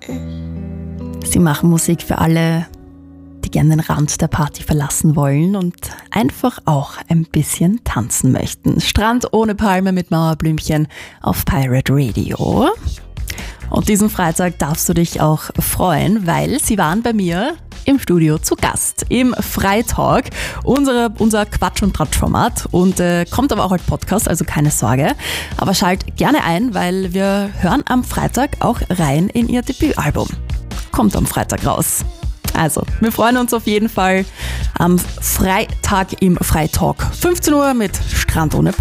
Sie machen Musik für alle, die gerne den Rand der Party verlassen wollen und einfach auch ein bisschen tanzen möchten. Strand ohne Palme mit Mauerblümchen auf Pirate Radio. Und diesen Freitag darfst du dich auch freuen, weil sie waren bei mir im Studio zu Gast im Freitalk, unser Quatsch- und Tratsch-Format, und kommt aber auch als Podcast, also keine Sorge. Aber schalt gerne ein, weil wir hören am Freitag auch rein in ihr Debütalbum. Kommt am Freitag raus. Also, wir freuen uns auf jeden Fall am Freitag im Freitalk. 15 Uhr mit Strand ohne Palme.